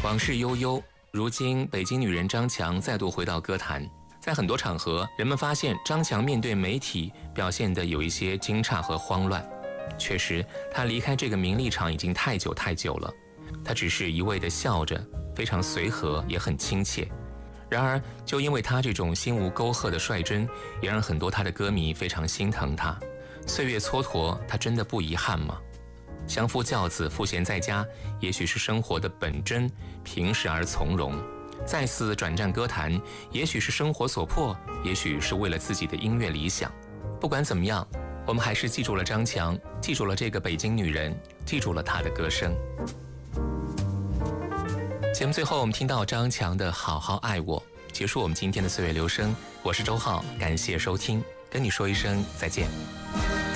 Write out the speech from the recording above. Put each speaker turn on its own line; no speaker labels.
往事悠悠，如今北京女人张强再度回到歌坛。在很多场合，人们发现张强面对媒体表现得有一些惊诧和慌乱。确实，她离开这个名利场已经太久太久了。她只是一味地笑着，非常随和，也很亲切。然而，就因为她这种心无沟壑的率真，也让很多她的歌迷非常心疼她。岁月蹉跎，她真的不遗憾吗？相夫教子，赋闲在家，也许是生活的本真，平实而从容。再次转战歌坛，也许是生活所迫，也许是为了自己的音乐理想。不管怎么样，我们还是记住了张强，记住了这个北京女人，记住了她的歌声。节目最后，我们听到张强的《好好爱我》，结束我们今天的岁月留声。我是周浩，感谢收听，跟你说一声再见。